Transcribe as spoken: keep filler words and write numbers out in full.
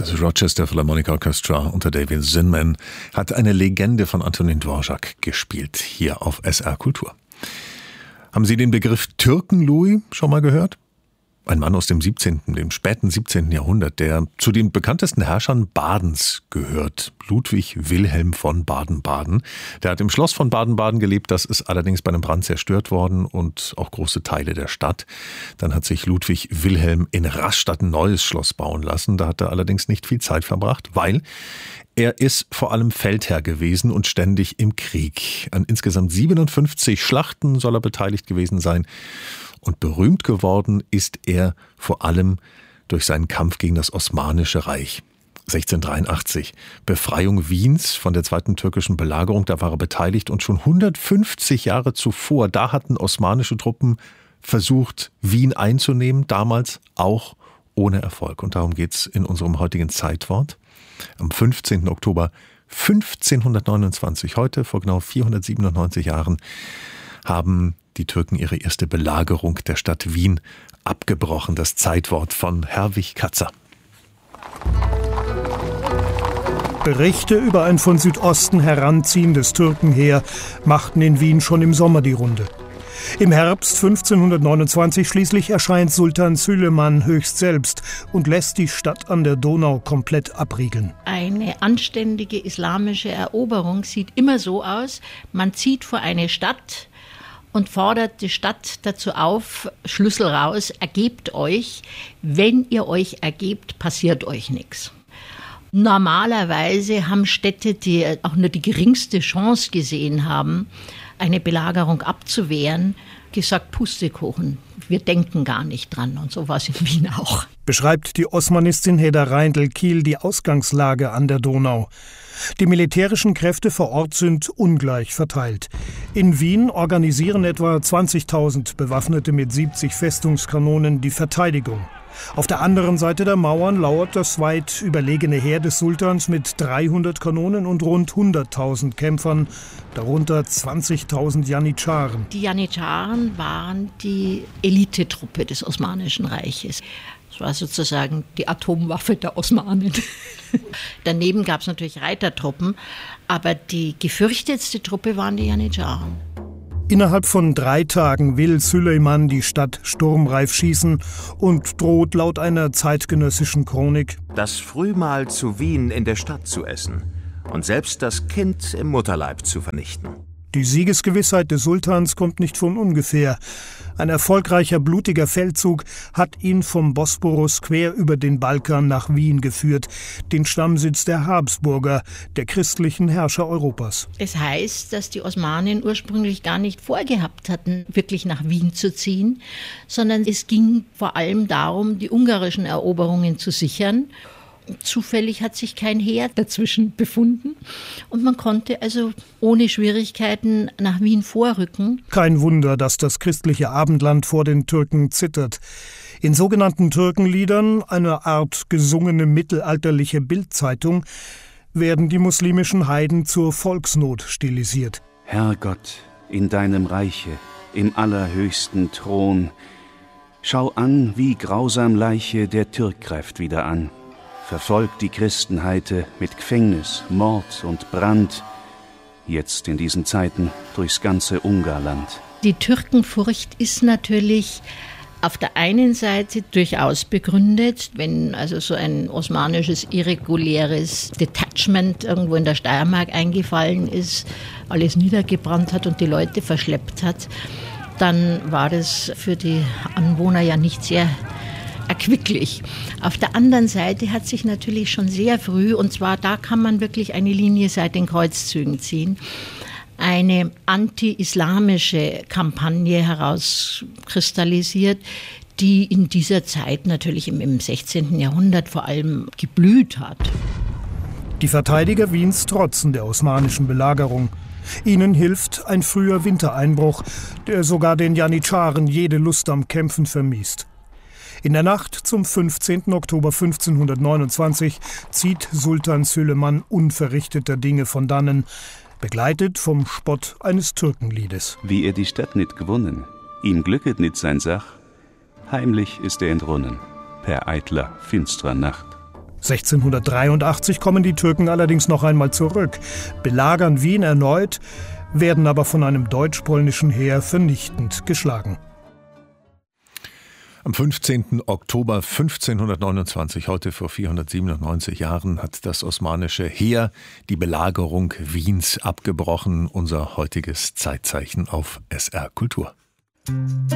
Das Rochester Philharmonic Orchestra unter David Zinman hat eine Legende von Antonin Dvorak gespielt, hier auf S R Kultur. Haben Sie den Begriff Türken-Louis schon mal gehört? Ein Mann aus dem siebzehnten, dem späten siebzehnten Jahrhundert, der zu den bekanntesten Herrschern Badens gehört. Ludwig Wilhelm von Baden-Baden. Der hat im Schloss von Baden-Baden gelebt, das ist allerdings bei einem Brand zerstört worden und auch große Teile der Stadt. Dann hat sich Ludwig Wilhelm in Rastatt ein neues Schloss bauen lassen. Da hat er allerdings nicht viel Zeit verbracht, weil er ist vor allem Feldherr gewesen und ständig im Krieg. An insgesamt siebenundfünfzig Schlachten soll er beteiligt gewesen sein. Und berühmt geworden ist er vor allem durch seinen Kampf gegen das Osmanische Reich. sechzehnhundertdreiundachtzig, Befreiung Wiens von der zweiten türkischen Belagerung, da war er beteiligt. Und schon hundertfünfzig Jahre zuvor, da hatten osmanische Truppen versucht, Wien einzunehmen, damals auch ohne Erfolg. Und darum geht's in unserem heutigen Zeitwort. Am fünfzehnten Oktober fünfzehnhundertneunundzwanzig, heute vor genau vierhundertsiebenundneunzig Jahren, haben die Türken ihre erste Belagerung der Stadt Wien abgebrochen. Das Zeitwort von Herwig Katzer. Berichte über ein von Südosten heranziehendes Türkenheer machten in Wien schon im Sommer die Runde. Im Herbst fünfzehnhundertneunundzwanzig schließlich erscheint Sultan Süleyman höchst selbst und lässt die Stadt an der Donau komplett abriegeln. Eine anständige islamische Eroberung sieht immer so aus, man zieht vor eine Stadt und fordert die Stadt dazu auf, Schlüssel raus, ergebt euch. Wenn ihr euch ergebt, passiert euch nichts. Normalerweise haben Städte, die auch nur die geringste Chance gesehen haben, eine Belagerung abzuwehren, gesagt, Pustekuchen, wir denken gar nicht dran. Und so war es in Wien auch. Beschreibt die Osmanistin Heda Reindl-Kiel die Ausgangslage an der Donau. Die militärischen Kräfte vor Ort sind ungleich verteilt. In Wien organisieren etwa zwanzigtausend Bewaffnete mit siebzig Festungskanonen die Verteidigung. Auf der anderen Seite der Mauern lauert das weit überlegene Heer des Sultans mit dreihundert Kanonen und rund hunderttausend Kämpfern, darunter zwanzigtausend Janitscharen. Die Janitscharen waren die Elitetruppe des Osmanischen Reiches. Das war sozusagen die Atomwaffe der Osmanen. Daneben gab es natürlich Reitertruppen, aber die gefürchtetste Truppe waren die Janitscharen. Innerhalb von drei Tagen will Süleyman die Stadt sturmreif schießen und droht laut einer zeitgenössischen Chronik, das Frühmahl zu Wien in der Stadt zu essen und selbst das Kind im Mutterleib zu vernichten. Die Siegesgewissheit des Sultans kommt nicht von ungefähr. Ein erfolgreicher, blutiger Feldzug hat ihn vom Bosporus quer über den Balkan nach Wien geführt, den Stammsitz der Habsburger, der christlichen Herrscher Europas. Es heißt, dass die Osmanen ursprünglich gar nicht vorgehabt hatten, wirklich nach Wien zu ziehen, sondern es ging vor allem darum, die ungarischen Eroberungen zu sichern. Zufällig hat sich kein Heer dazwischen befunden und man konnte also ohne Schwierigkeiten nach Wien vorrücken. Kein Wunder, dass das christliche Abendland vor den Türken zittert. In sogenannten Türkenliedern, einer Art gesungene mittelalterliche Bildzeitung, werden die muslimischen Heiden zur Volksnot stilisiert. Herrgott, in deinem Reiche, im allerhöchsten Thron, schau an, wie grausam Leiche der Türk greift wieder an. Verfolgt die Christenheite mit Gefängnis, Mord und Brand, jetzt in diesen Zeiten durchs ganze Ungarland. Die Türkenfurcht ist natürlich auf der einen Seite durchaus begründet, wenn also so ein osmanisches irreguläres Detachment irgendwo in der Steiermark eingefallen ist, alles niedergebrannt hat und die Leute verschleppt hat, dann war das für die Anwohner ja nicht sehr erquicklich. Auf der anderen Seite hat sich natürlich schon sehr früh, und zwar da kann man wirklich eine Linie seit den Kreuzzügen ziehen, eine anti-islamische Kampagne herauskristallisiert, die in dieser Zeit natürlich im, im sechzehnten Jahrhundert vor allem geblüht hat. Die Verteidiger Wiens trotzen der osmanischen Belagerung. Ihnen hilft ein früher Wintereinbruch, der sogar den Janitscharen jede Lust am Kämpfen vermiest. In der Nacht zum fünfzehnten Oktober fünfzehnhundertneunundzwanzig zieht Sultan Süleyman unverrichteter Dinge von dannen, begleitet vom Spott eines Türkenliedes. Wie er die Stadt nicht gewonnen, ihm glücket nicht sein Sach, heimlich ist er entrunnen, per eitler, finstrer Nacht. sechzehnhundertdreiundachtzig kommen die Türken allerdings noch einmal zurück, belagern Wien erneut, werden aber von einem deutsch-polnischen Heer vernichtend geschlagen. Am fünfzehnten Oktober fünfzehnhundertneunundzwanzig, heute vor vierhundertsiebenundneunzig Jahren, hat das osmanische Heer die Belagerung Wiens abgebrochen. Unser heutiges Zeitzeichen auf S R Kultur.